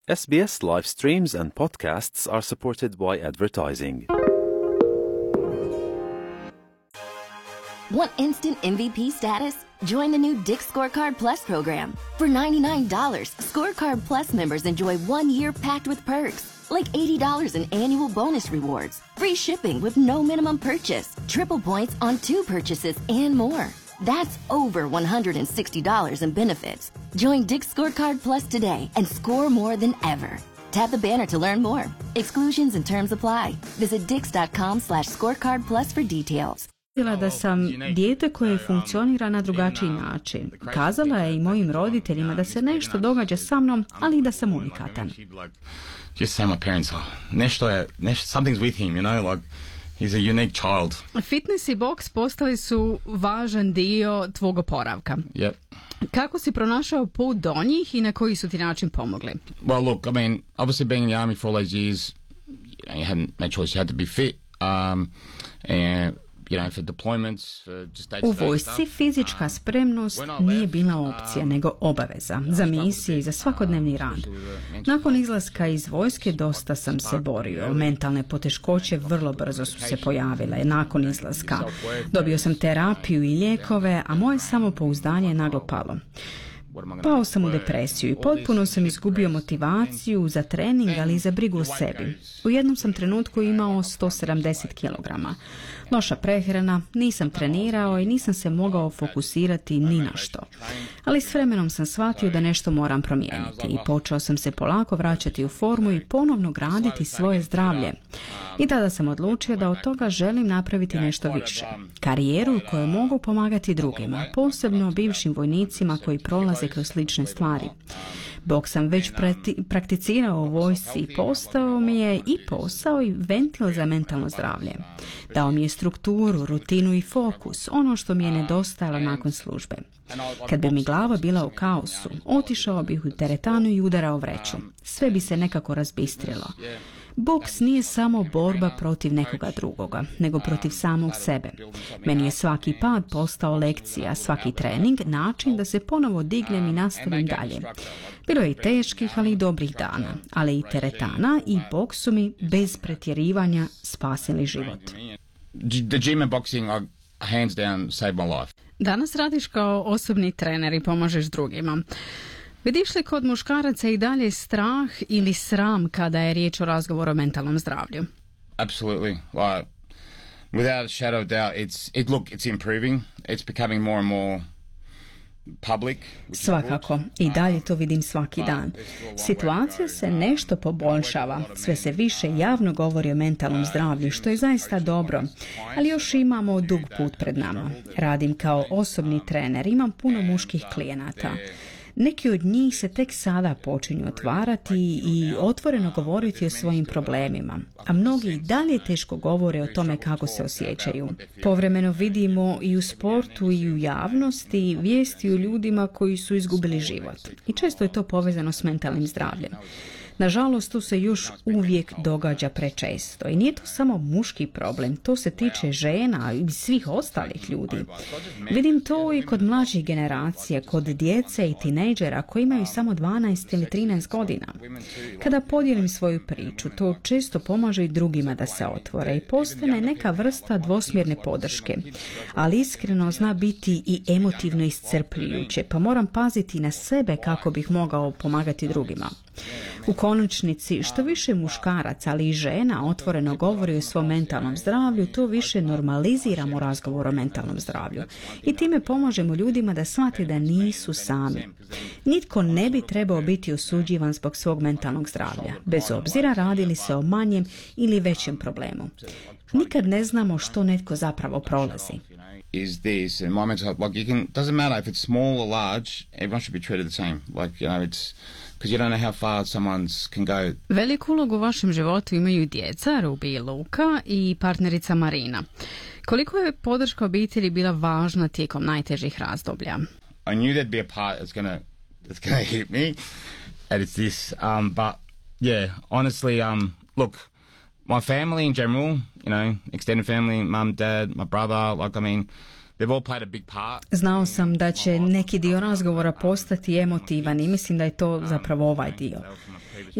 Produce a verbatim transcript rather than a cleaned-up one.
S B S live streams and podcasts are supported by advertising. Want instant M V P status? Join the new Dick's Scorecard Plus program. For ninety-nine dollars, Scorecard Plus members enjoy one year packed with perks, like eighty dollars in annual bonus rewards, free shipping with no minimum purchase, triple points on two purchases, and more. That's over one hundred sixty dollars in benefits. Join Dick's Scorecard Plus today and score more than ever. Tap the banner to learn more. Exclusions and terms apply. Visit dix.com slash scorecard plus for details. Da sam dijete koje funkcionira na drugačiji način. Kazala je i mojim roditeljima da se nešto događa sa mnom, ali i da sam unikatan. Just say my parents, oh, nešto je, nešto, something's with him, you know, like he's a unique child. Fitness i boks postali su važan dio tvog oporavka. Yep. Kako si pronašao put do njih i na koji su ti način pomogli? Well, look, I mean, obviously being in the army for all those years, you know, you hadn't no choice, you had to be fit. Um, and U vojsci fizička spremnost nije bila opcija, nego obaveza za misije i za svakodnevni rad. Nakon izlaska iz vojske dosta sam se borio. Mentalne poteškoće vrlo brzo su se pojavile. Nakon izlaska dobio sam terapiju i lijekove, a moje samopouzdanje je naglo palo. Pao sam u depresiju i potpuno sam izgubio motivaciju za trening, ali i za brigu o sebi. U jednom sam trenutku imao sto sedamdeset kilograma. Loša prehrana, nisam trenirao i nisam se mogao fokusirati ni na što. Ali s vremenom sam shvatio da nešto moram promijeniti i počeo sam se polako vraćati u formu i ponovno graditi svoje zdravlje. I tada sam odlučio da od toga želim napraviti nešto više. Karijeru u kojoj mogu pomagati drugima, posebno bivšim vojnicima koji prolaze kroz slične stvari. Boks sam već prati, prakticirao u vojsci i postao mi je i posao i ventil za mentalno zdravlje. Dao mi je strukturu, rutinu i fokus, ono što mi je nedostajalo nakon službe. Kad bi mi glava bila u kaosu, otišao bih u teretanu i udarao vreću. Sve bi se nekako razbistrilo. Boks nije samo borba protiv nekoga drugoga, nego protiv samog sebe. Meni je svaki pad postao lekcija, svaki trening način da se ponovo dignem i nastavim dalje. Bilo je i teških, ali i dobrih dana, ali i teretana i boks su mi bez pretjerivanja spasili život. The gym and boxing, hands down, saved my life. Danas radiš kao osobni trener i pomažeš drugima. Vidiš li kod muškaraca i dalje strah ili sram kada je riječ o razgovoru o mentalnom zdravlju? Absolutely. Like, without a shadow of doubt, it's, it, look, it's improving. It's becoming more and more public. Svakako. I dalje to vidim svaki dan. Situacija se nešto poboljšava. Sve se više javno govori o mentalnom zdravlju, što je zaista dobro. Ali još imamo dug put pred nama. Radim kao osobni trener. Imam puno muških klijenata. Neki od njih se tek sada počinju otvarati i otvoreno govoriti o svojim problemima, a mnogi i dalje teško govore o tome kako se osjećaju. Povremeno vidimo i u sportu i u javnosti vijesti o ljudima koji su izgubili život. I često je to povezano s mentalnim zdravljem. Nažalost, to se još uvijek događa prečesto. I nije to samo muški problem, to se tiče žena i svih ostalih ljudi. Vidim to i kod mlađih generacija, kod djece i tinejdžera koji imaju samo dvanaest ili trinaest godina. Kada podijelim svoju priču, to često pomaže i drugima da se otvore i postane neka vrsta dvosmjerne podrške. Ali iskreno zna biti i emotivno iscrpljujuće, pa moram paziti na sebe kako bih mogao pomagati drugima. U konačnici, što više muškaraca, ali i žena otvoreno govori o svom mentalnom zdravlju, to više normaliziramo razgovor o mentalnom zdravlju. I time pomažemo ljudima da shvate da nisu sami. Nitko ne bi trebao biti osuđivan zbog svog mentalnog zdravlja, bez obzira radi li se o manjem ili većem problemu. Nikad ne znamo što netko zapravo prolazi. Is this and my mental health, like you can, doesn't matter if it's small or large, everyone should be treated the same. Like, you know, it's because you don't know how far someone's can go. Veliku ulogu u vašem životu imaju djeca, Ruby i Luka, i partnerica Marina. Koliko je podrška obitelji bila važna tijekom najtežih razdoblja? I knew there'd be a part that's gonna that's gonna hit me, and it's this. Um, but yeah, honestly, um, look, my family in general, you know, extended family, mum, dad, my brother, like, I mean, they've all played a big part. Znao sam da će neki dio razgovora postati emotivan i mislim da je to zapravo ovaj dio.